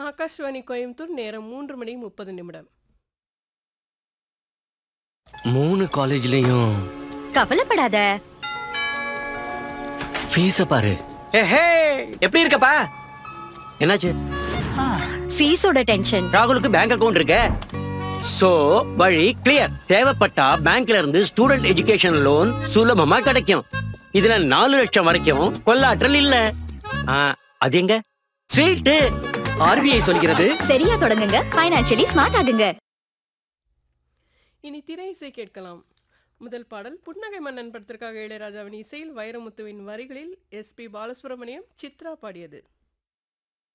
ஆகாஷ்வாணி கோயம்புத்தூர் நேரம் 3:30 3 காலேஜ்லயும் கவலைப்படாத. ஃபீஸ பாரு. ஹே எப்படி இருக்கப்பா? என்னாச்சு? ஃபீஸோட டென்ஷன். ராகுலுக்கு பேங்க் அக்கவுண்ட் இருக்கு. சோ வழி கிளியர். தேவைப்பட்டா பேங்க்ல இருந்து ஸ்டூடெண்ட் எஜுகேஷன் லோன் சுலபமா கிடைக்கும். இதுல 4 லட்சம் வரைக்கும் கொள்ளாற்றல் இல்ல. அது எங்க? ஸ்வீட். ஆர்பிஐ சொல்கிறது. சரியா தொடங்குங்க, ஃபைனான்சியலி ஸ்மார்ட் ஆகுங்க. இனி திரை இசை கேட்கலாம். முதல் பாடல் புன்னகை மன்னன் படத்திற்காக இளையராஜாவின் இசையில் வைரமுத்துவின் வரிகளில் எஸ்பி பாலசுப்ரமணியம், சித்ரா பாடியது.